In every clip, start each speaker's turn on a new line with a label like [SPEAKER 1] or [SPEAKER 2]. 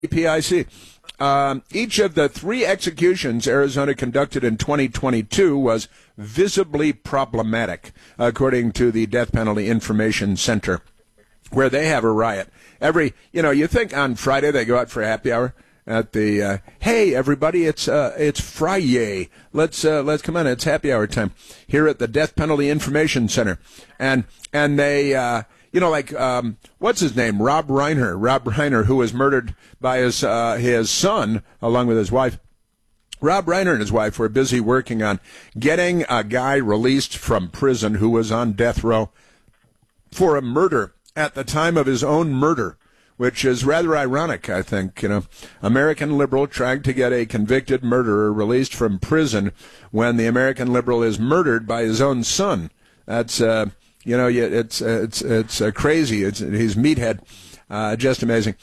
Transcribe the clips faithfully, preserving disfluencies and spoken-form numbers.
[SPEAKER 1] P I C. Um, each of the three executions Arizona conducted in twenty twenty-two was visibly problematic, according to the Death Penalty Information Center, where they have a riot. Every, you know, you think on Friday they go out for happy hour at the, uh, hey, everybody, it's uh, it's Friday. Let's uh, let's come on, it's happy hour time here at the Death Penalty Information Center. And, and they... Uh, You know, like, um, what's his name? Rob Reiner. Rob Reiner, who was murdered by his uh, his son, along with his wife. Rob Reiner and his wife were busy working on getting a guy released from prison who was on death row for a murder at the time of his own murder, which is rather ironic, I think. You know, American liberal trying to get a convicted murderer released from prison when the American liberal is murdered by his own son. That's... Uh, You know, it's it's it's uh, crazy. It's he's meathead, uh, just amazing.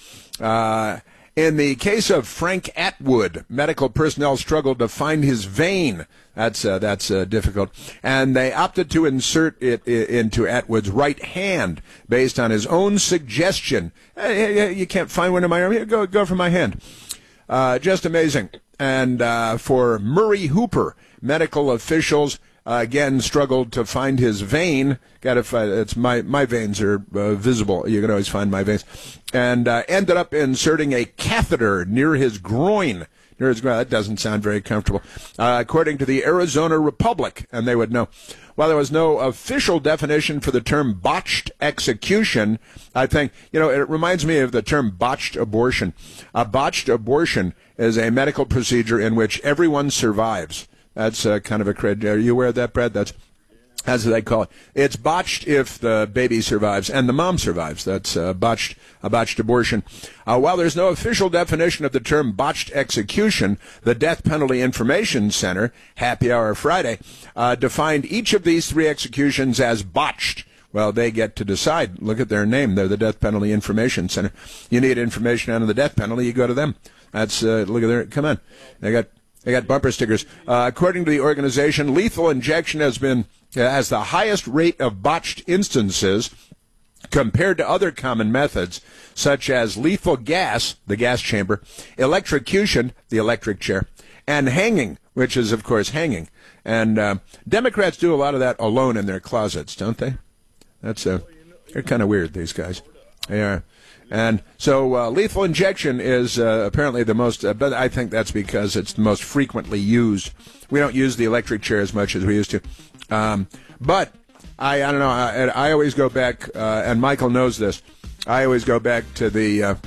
[SPEAKER 1] Uh, in the case of Frank Atwood, medical personnel struggled to find his vein. That's uh, that's uh, difficult, and they opted to insert it, it into Atwood's right hand based on his own suggestion. Hey, you can't find one in my arm. Here, go go for my hand. Uh, just amazing. And uh, for Murray Hooper, medical officials. Uh, again, struggled to find his vein. Got to find, it's my my veins are uh, visible. You can always find my veins, and uh, ended up inserting a catheter near his groin. Near his groin. That doesn't sound very comfortable, uh, according to the Arizona Republic, and they would know. While there was no official definition for the term botched execution, I think you know it reminds me of the term botched abortion. A botched abortion is a medical procedure in which everyone survives. That's uh, kind of a cred. Are you aware of that, Brad? That's that's what they call it. It's botched if the baby survives and the mom survives. That's uh, botched, a botched abortion. Uh, while there's no official definition of the term botched execution, the Death Penalty Information Center, Happy Hour Friday, uh, defined each of these three executions as botched. Well, they get to decide. Look at their name. They're the Death Penalty Information Center. You need information on the death penalty, you go to them. That's uh, look at their. Come on, they got. They got bumper stickers. Uh, according to the organization, lethal injection has been uh, has the highest rate of botched instances compared to other common methods, such as lethal gas, the gas chamber, electrocution, the electric chair, and hanging, which is, of course, hanging. And uh, Democrats do a lot of that alone in their closets, don't they? That's uh, they're kind of weird, these guys. They are. And so uh, lethal injection is uh, apparently the most, uh, but I think that's because it's the most frequently used. We don't use the electric chair as much as we used to. Um, but I, I don't know, I, I always go back, uh, and Michael knows this, I always go back to the, uh,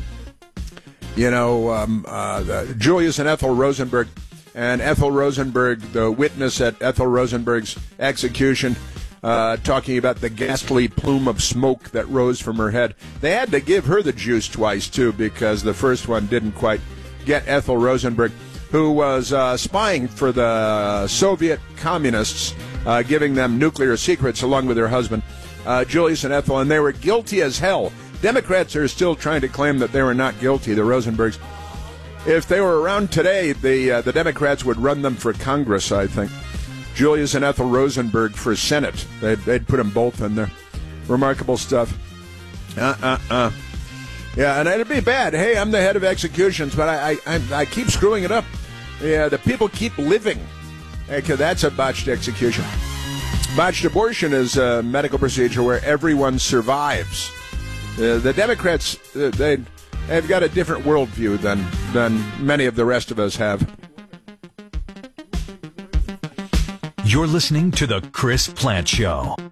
[SPEAKER 1] you know, um, uh, the Julius and Ethel Rosenberg. And Ethel Rosenberg, the witness at Ethel Rosenberg's execution, Uh, talking about the ghastly plume of smoke that rose from her head. They had to give her the juice twice, too, because the first one didn't quite get Ethel Rosenberg, who was uh, spying for the Soviet communists, uh, giving them nuclear secrets along with her husband, uh, Julius and Ethel, and they were guilty as hell. Democrats are still trying to claim that they were not guilty, the Rosenbergs. If they were around today, the, uh, the Democrats would run them for Congress, I think. Julius and Ethel Rosenberg for Senate. They'd, they'd put them both in there. Remarkable stuff. Uh-uh-uh. Yeah, and it'd be bad. Hey, I'm the head of executions, but I I, I keep screwing it up. Yeah, the people keep living. Okay, that's a botched execution. Botched abortion is a medical procedure where everyone survives. Uh, the Democrats, uh, they, they've got a different worldview than, than many of the rest of us have.
[SPEAKER 2] You're listening to The Chris Plante Show.